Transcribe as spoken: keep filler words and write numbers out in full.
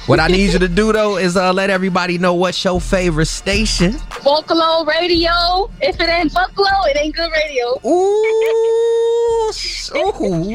What I need you to do, though, is uh, let everybody know what's your favorite station. Vocalo Radio. If it ain't Buffalo, it ain't good radio. Ooh. Ooh.